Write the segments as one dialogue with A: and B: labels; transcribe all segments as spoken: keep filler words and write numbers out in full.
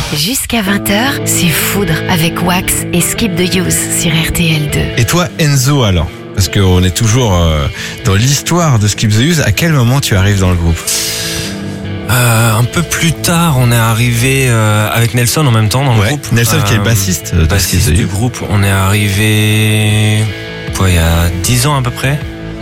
A: Jusqu'à vingt heures, c'est Foudre avec Wax et Skip the Use sur R T L deux.
B: Et toi, Enzo, alors? Parce qu'on est toujours euh, dans l'histoire de Skip the Use. À quel moment tu arrives dans le groupe?
C: Euh, un peu plus tard, on est arrivé euh, avec Nelson en même temps dans le
B: ouais,
C: groupe.
B: Nelson
C: euh,
B: qui est le bassiste, de
C: bassiste
B: Skip the
C: du
B: Use.
C: groupe. On est arrivé quoi, il y a dix ans à peu près.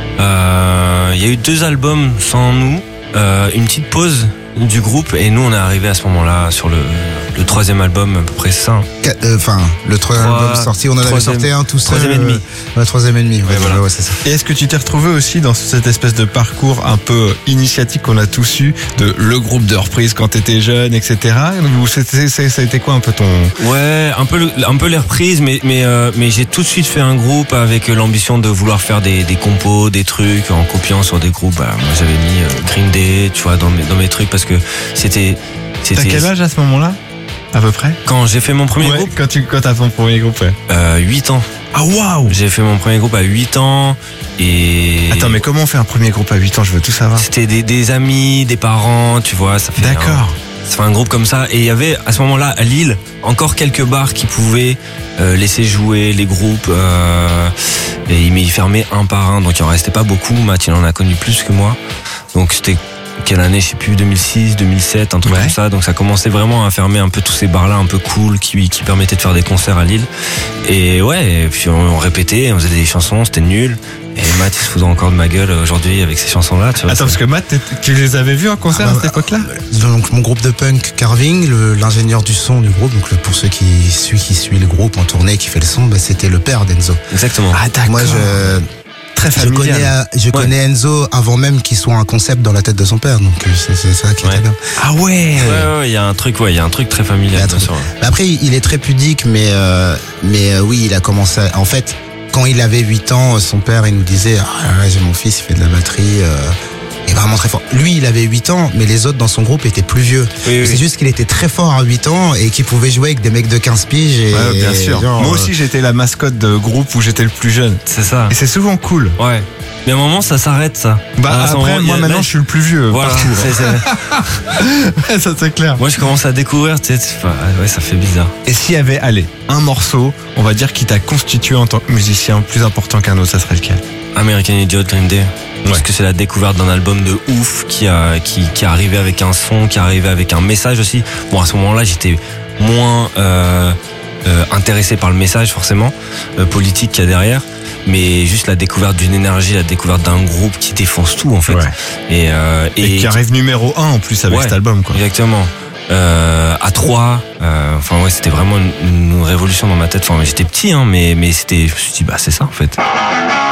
C: Euh, il y a eu deux albums sans nous, euh, une petite pause du groupe et nous on est arrivé à ce moment-là sur le, le troisième album à peu près ça.
D: Enfin, euh, le troisième
C: Trois,
D: album sorti, on en avait sorti un tout seul.
C: Troisième et demi.
D: Euh, ouais, troisième et demi. Ouais,
C: ouais, voilà.
D: ouais, c'est ça.
B: Et est-ce que tu t'es retrouvé aussi dans cette espèce de parcours un peu initiatique qu'on a tous eu, de le groupe de reprise quand t'étais jeune, et cetera. Ou c'était, ça a été quoi un peu ton...
C: Ouais, un peu, le, un peu les reprises, mais mais euh, mais j'ai tout de suite fait un groupe avec l'ambition de vouloir faire des des compos, des trucs en copiant sur des groupes. Bah, moi j'avais mis euh, Green Day, tu vois, dans mes dans mes trucs parce que c'était c'était.
B: T'as quel âge à ce moment-là, à peu près?
C: Quand j'ai fait mon premier
B: ouais,
C: groupe.
B: Quand tu quand t'as ton premier groupe, ouais.
C: Euh, huit ans.
B: Ah waouh!
C: J'ai fait mon premier groupe à huit ans et.
B: Attends, mais comment on fait un premier groupe à huit ans? Je veux tout savoir.
C: C'était des, des amis, des parents, tu vois, ça fait.
B: D'accord.
C: Un, ça fait un groupe comme ça. Et il y avait à ce moment-là à Lille encore quelques bars qui pouvaient euh, laisser jouer les groupes. Euh, et ils fermaient un par un, donc il en restait pas beaucoup. Matt, il en a connu plus que moi. Donc c'était quelle année, je sais plus, deux mille six, deux mille sept, un truc
B: ouais.
C: comme ça. Donc ça commençait vraiment à fermer un peu tous ces bars-là un peu cool qui, qui permettaient de faire des concerts à Lille. Et ouais, et puis on, on répétait, on faisait des chansons, c'était nul. Et Matt, il se faisait encore de ma gueule aujourd'hui avec ces chansons-là. Tu vois,
B: attends, parce que Matt, tu les avais vus en concert ah bah, à cette époque-là?
D: Donc mon groupe de punk Carving, le, l'ingénieur du son du groupe, donc le, pour ceux qui suivent qui suit le groupe en tournée, qui fait le son, bah, c'était le père d'Enzo.
C: Exactement.
B: Ah d'accord.
D: Moi je...
B: Très
D: je connais, je connais ouais. Enzo avant même qu'il soit un concept dans la tête de son père, donc c'est, c'est ça qui
C: ouais.
D: était bien.
B: Ah ouais.
C: Ouais, ouais, il y a un truc, ouais, il y a un truc très familial. Bien sûr.
D: Après, il est très pudique, mais euh, mais euh, oui, il a commencé. À, en fait, quand il avait huit ans, son père, il nous disait, ah, j'ai mon fils, il fait de la batterie. Euh, est vraiment très fort. Lui, il avait huit ans, mais les autres dans son groupe étaient plus vieux. Oui, oui. C'est juste qu'il était très fort à huit ans et qu'il pouvait jouer avec des mecs de quinze piges. Et,
B: ouais, bien sûr. Genre, moi aussi, j'étais la mascotte de groupe où j'étais le plus jeune.
C: C'est ça.
B: Et c'est souvent cool.
C: Ouais. Mais à un moment, ça s'arrête, ça.
B: Bah, ah, après, moment, moi, maintenant, là, je suis le plus vieux.
C: Voilà,
B: partout.
C: C'est, c'est...
B: ouais, ça, c'est clair.
C: Moi, je commence à découvrir, tu sais, ouais, ça fait bizarre.
B: Et s'il y avait, allez, un morceau, on va dire, qui t'a constitué en tant que musicien plus important qu'un autre, ça serait lequel?
C: American Idiot, Green Day. Parce ouais. que c'est la découverte d'un album de ouf qui a, qui, qui est arrivé avec un son, qui est arrivé avec un message aussi. Bon, à ce moment-là, j'étais moins, euh, euh, intéressé par le message, forcément, euh, politique qu'il y a derrière. Mais juste la découverte d'une énergie, la découverte d'un groupe qui défonce tout, en fait.
B: Ouais.
C: Et, euh,
B: et, et qui arrive numéro un, en plus, avec
C: ouais,
B: cet album, quoi.
C: Exactement. Euh, à trois, euh, enfin ouais, c'était vraiment une, une révolution dans ma tête. Enfin, j'étais petit, hein, mais mais c'était, je me suis dit, bah c'est ça, en fait.